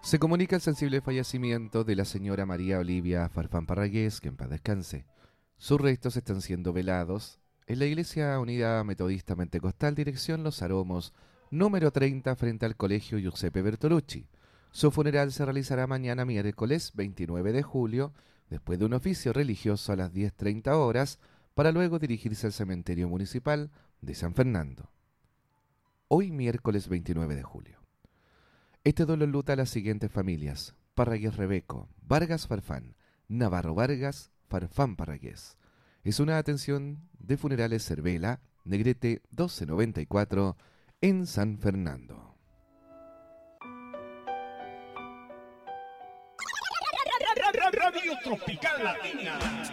Se comunica el sensible fallecimiento de la señora María Olivia Farfán Parragués, que en paz descanse. Sus restos están siendo velados en la Iglesia Unida Metodista Pentecostal, dirección Los Aromos, número 30, frente al Colegio Giuseppe Bertolucci. Su funeral se realizará mañana miércoles 29 de julio, después de un oficio religioso a las 10:30 horas, para luego dirigirse al cementerio municipal de San Fernando. Hoy miércoles 29 de julio. Este duelo enluta a las siguientes familias: Parragués Rebeco, Vargas Farfán, Navarro Vargas, Farfán Parragués. Es una atención de Funerales Cervela, Negrete 1294, en San Fernando. Radio Tropical Latina.